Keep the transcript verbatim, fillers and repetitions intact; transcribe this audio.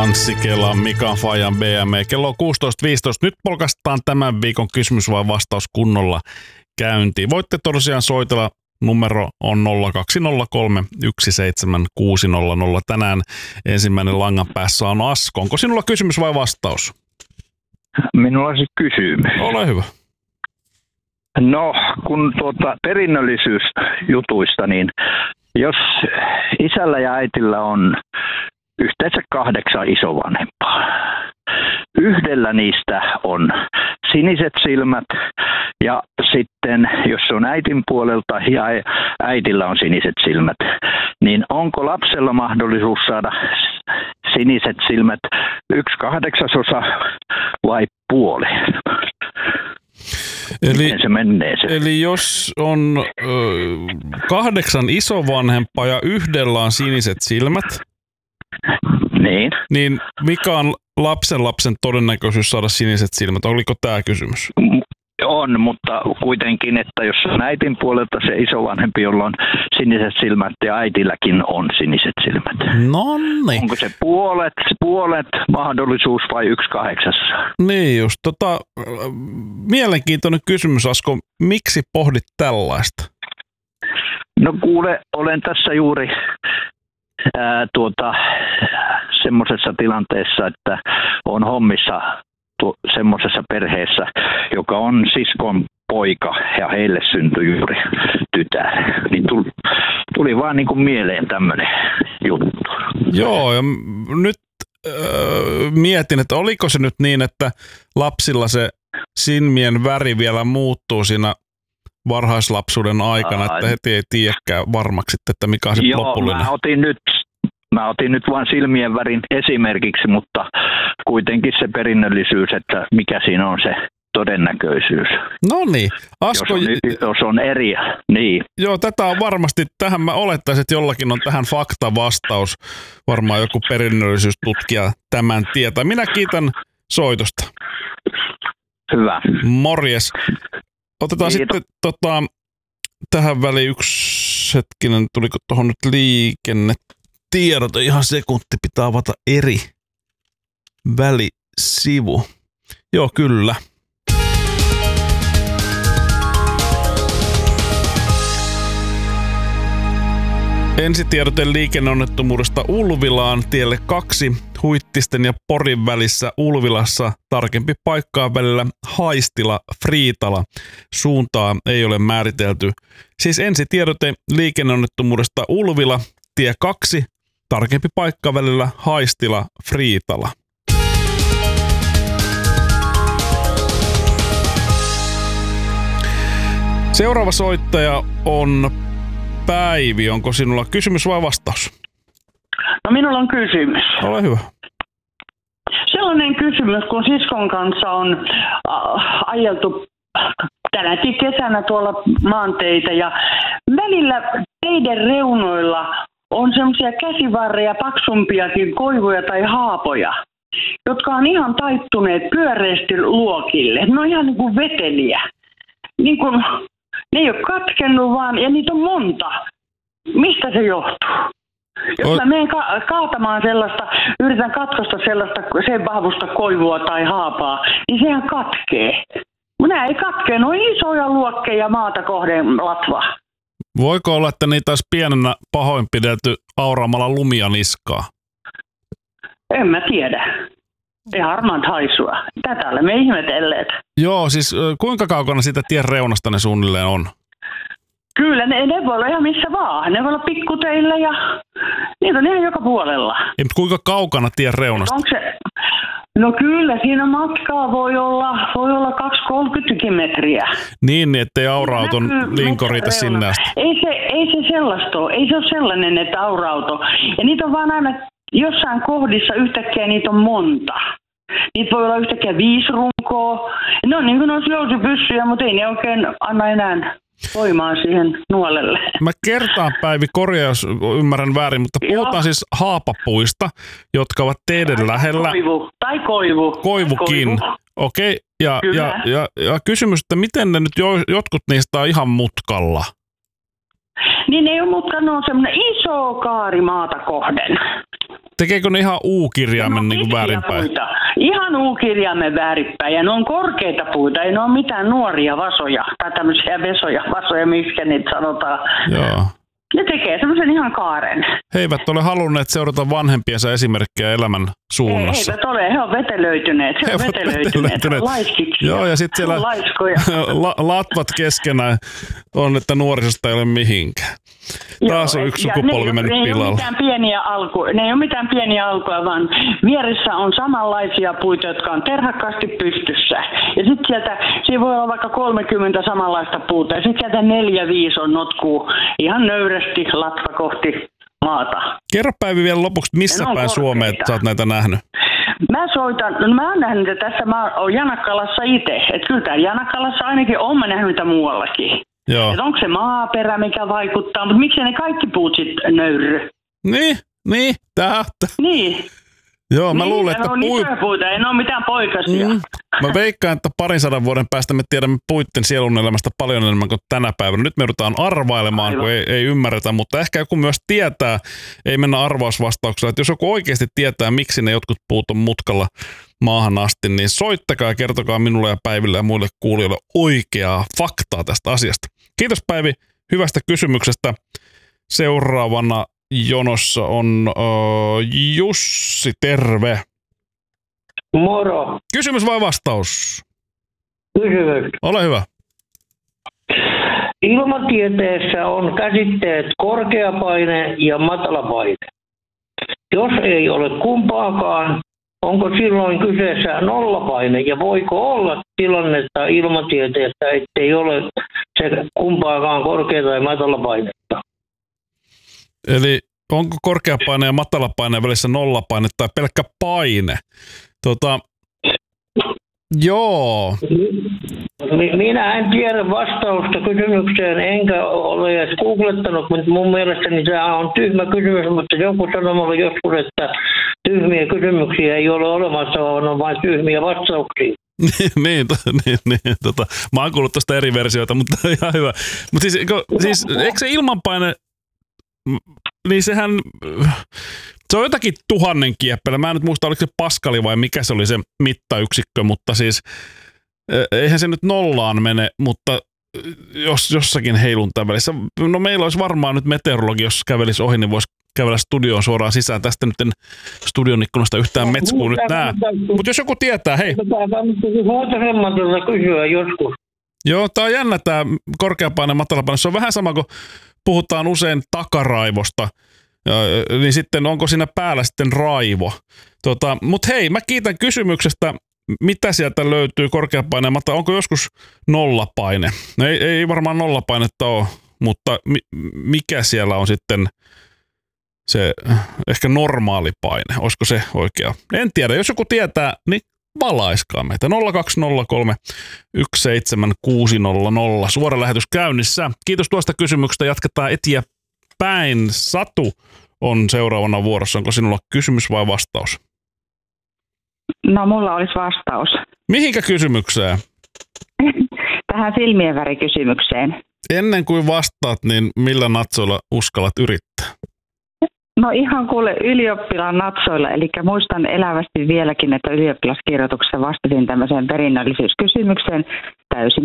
Anssi-Kela, Mika Fajan B M E. Kello on kuusitoista viisitoista. Nyt polkastaan tämän viikon kysymys vai vastaus kunnolla käyntiin. Voitte tosiaan soitella. Numero on nolla kaksi nolla kolme yksi seitsemän kuusi nolla nolla. Tänään ensimmäinen langan päässä on Asko. Onko sinulla kysymys vai vastaus? Minulla on siis kysymys. Ole hyvä. No, kun tuota perinnöllisyysjutuista, niin jos isällä ja äitillä on yhteensä kahdeksan isovanhempaa. Yhdellä niistä on siniset silmät ja sitten, jos se on äitin puolelta ja äidillä on siniset silmät, niin onko lapsella mahdollisuus saada siniset silmät yksi kahdeksasosa vai puoli? Eli, se menee se? eli jos on ö, kahdeksan isovanhempaa ja yhdellä on siniset silmät, niin. niin mikä on lapsen lapsen todennäköisyys saada siniset silmät? Oliko tämä kysymys? On, mutta kuitenkin, että jos on äitin puolelta se isovanhempi, jolla on siniset silmät ja äitilläkin on siniset silmät. Nonni. Onko se puolet, puolet mahdollisuus vai yksi kahdeksassa? Niin just. Tota, mielenkiintoinen kysymys, Asko. Miksi pohdit tällaista? No kuule, olen tässä juuri ää, tuota, semmoisessa tilanteessa, että on hommissa semmoisessa perheessä, joka on siskon poika ja heille syntyi juuri tytär. Niin tuli, tuli vaan niin kuin mieleen tämmöinen juttu. Joo, ja nyt öö, mietin, että oliko se nyt niin, että lapsilla se silmien väri vielä muuttuu siinä varhaislapsuuden aikana, Aa, että heti ei tiedäkään varmaksi, että mikä on se joo, lopullinen. Mä otin nyt Mä otin nyt vain silmien värin esimerkiksi, mutta kuitenkin se perinnöllisyys, että mikä siinä on se todennäköisyys. No niin. Asko, jos, on, jos on eri, niin. Joo, tätä on varmasti, tähän mä olettaisin, että jollakin on tähän faktavastaus. Varmaan joku perinnöllisyystutkija tämän tietää. Minä kiitän soitosta. Hyvä. Morjes. Otetaan Kiitos. sitten tota, tähän väliin yksi hetkinen, tuliko tuohon nyt liikenne? Tiedot, ihan sekunti, pitää avata eri välisivu. Joo, kyllä. Ensitiedote liikenneonnettomuudesta Ulvilaan tielle kaksi Huittisten ja Porin välissä Ulvilassa. Tarkempi paikkaa välillä Haistila-Friitala. Suuntaa ei ole määritelty. Siis ensitiedote liikenneonnettomuudesta Ulvila, tie kaksi. Tarkempi paikka välillä Haistila-Friitala. Seuraava soittaja on Päivi. Onko sinulla kysymys vai vastaus? No minulla on kysymys. Ole hyvä. Sellainen kysymys, kun siskon kanssa on äh, ajeltu tänäkin kesänä tuolla maanteitä ja välillä teiden reunoilla on semmoisia käsivarreja, paksumpiakin koivuja tai haapoja, jotka on ihan taittuneet pyöreästi luokille. Ne on ihan niin kuin veteliä. Niin kuin, ne ei ole katkennut vaan, ja niitä on monta. Mistä se johtuu? Jos o- mä menen ka- kaatamaan sellaista, yritän katkosta sellaista sen vahvusta koivua tai haapaa, niin sehän katkee. Nämä ei katkee, ne on isoja luokkeja maata kohden latva. Voiko olla, että niitä olisi pienenä pahoinpidelty auraamalla lumia niskaa? En mä tiedä. Ei harmaat haisua. Tätä olemme ihmetelleet. Joo, siis kuinka kaukana siitä tien reunasta ne suunnilleen on? Kyllä, ne, ne voi olla ihan missä vaan. Ne voi olla pikkuteillä ja niitä on ihan joka puolella. Ei, mutta kuinka kaukana tien reunasta? Onko se? No kyllä, siinä matkaa voi olla, voi olla kaksikymmentä kolmekymmentä metriä. Niin, ettei aura-auton linko riitä sinne asti. Ei se, ei se sellaista ole. Ei se ole sellainen, että aura-auto. Ja niitä on vaan aina jossain kohdissa yhtäkkiä niitä on monta. Niitä voi olla yhtäkkiä viisi runkoa. Ne on niin kuin olisi jousipyssyjä, mutta ei ne oikein anna enää voimaa siihen nuolelle. Mä kertaan, Päivi, korjaa, jos ymmärrän väärin, mutta puhutaan Joo. siis haapapuista, jotka ovat teidän tai lähellä. Koivu. Tai koivu. Koivukin. Koivu. Okei, ja, ja, ja, ja kysymys, että miten ne nyt jo, jotkut niistä on ihan mutkalla? Niin ne ei ole mutkalla, ne on semmoinen iso kaari maata kohden. Tekeekö ne ihan U-kirjaimen niin kuin väärinpäin? Puita. Ihan U-kirjaimen väärinpäin. Ja ne on korkeita puita, ei ne ole mitään nuoria vasoja tai tämmöisiä vesoja, vasoja, miksi niitä sanotaan. Joo. Ne tekee semmoisen ihan kaaren. He eivät ole halunneet seurata vanhempiensa esimerkkejä elämän suunnassa. He eivät ole, he on vetelöityneet. He, he on vetelöityneet. vetelöityneet. Laiskiksi. Joo, ja sitten siellä la, latvat keskenään on, että nuorisosta ei ole mihinkään. Taas Joo, on yksi sukupolvi mennyt ne pilalle. Ei ole mitään pieniä alkuja, ne ei ole mitään pieniä alkuja, vaan vieressä on samanlaisia puita, jotka on terhakkaasti pystyssä. Ja sitten sieltä, siinä voi olla vaikka kolmekymmentä samanlaista puuta, ja sitten sieltä neljä, viisi on notkuu ihan nöyrästi latva kohti maata. Kerro Päivi vielä lopuksi, missä päin Suomea sä oot näitä nähnyt? Mä soitan, no mä oon nähnyt niitä tässä, mä oon Janakkalassa itse. Että kyllä täällä Janakkalassa ainakin oon mä nähnyt niitä muuallakin. Että onko se maaperä, mikä vaikuttaa, mutta miksei ne kaikki puut sitten nöyry? Niin, niin, tää. Niin. Joo, mä niin, luulen, että... on pui... isoja puita, ei ne ole mitään poikasia. Mm. Mä veikkaan, että parin sadan vuoden päästä me tiedämme puitten sielun elämästä paljon enemmän kuin tänä päivänä. Nyt me joudutaan arvailemaan, Aivan. kun ei, ei ymmärretä, mutta ehkä joku myös tietää, ei mennä arvausvastauksella, että jos joku oikeasti tietää, miksi ne jotkut puut on mutkalla maahan asti, niin soittakaa ja kertokaa minulle ja Päiville ja muille kuulijoille oikeaa faktaa tästä asiasta. Kiitos Päivi hyvästä kysymyksestä. Seuraavana jonossa on uh, Jussi, terve. Moro. Kysymys vai vastaus? Kysymys. Ole hyvä. Ilmatieteessä on käsitteet korkeapaine ja matalapaine. Jos ei ole kumpaakaan, onko silloin kyseessä nollapaine ja voiko olla tilannetta ilmatieteessä, ettei ole se kumpaakaan korkea- tai matalapainetta? Eli onko korkeapaine ja matalapaine välissä nollapaine tai pelkkä paine? Tota, joo. Minä en tiedä vastausta kysymykseen, enkä ole edes googlettanut, mutta mun mielestäni tämä on tyhmä kysymys, mutta joku sanoi mulle joskus, että tyhmiä kysymyksiä ei ole olemassa, vaan on vain tyhmiä vastauksia. niin, to, niin, niin tota, mä oon kuullut tuosta eri versioita, mutta ihan hyvä. Mutta siis, siis, eikö se ilmanpaine, niin sehän, se on jotakin tuhannen kieppelä. Mä en nyt muista, oliko se paskali vai mikä se oli se mittayksikkö, mutta siis eihän se nyt nollaan mene, mutta jos jossakin heiluntaa välissä. No meillä olisi varmaan nyt meteorologi, jos kävelisi ohi, niin voisi kävellä studioon suoraan sisään. Tästä nyt en studion ikkunasta yhtään metskuun nyt näe. Mutta jos joku tietää, hei. Voitaisiin kysyä joskus. Joo, tää on jännä tää korkeapaine, matalapaine. Se on vähän sama kuin puhutaan usein takaraivosta. Ja, niin sitten onko siinä päällä sitten raivo. Tota, mutta hei, mä kiitän kysymyksestä. Mitä sieltä löytyy korkeapaine, mutta onko joskus nollapaine? No ei, ei varmaan nollapainetta ole, mutta mi, mikä siellä on sitten se ehkä normaali paine? Olisiko se oikea? En tiedä. Jos joku tietää, niin valaiskaa meitä. nolla kaksi nolla kolme yksi seitsemän kuusi nolla nolla. Suora lähetys käynnissä. Kiitos tuosta kysymyksestä. Jatketaan eteenpäin. Satu on seuraavana vuorossa. Onko sinulla kysymys vai vastaus? No mulla olisi vastaus. Mihinkä kysymykseen? Tähän silmien värikysymykseen. Ennen kuin vastaat, niin millä natsoilla uskallat yrittää? No ihan kuule ylioppilaan natsoilla, eli muistan elävästi vieläkin, että ylioppilaskirjoituksessa vastasin tämmöiseen perinnöllisyyskysymykseen täysin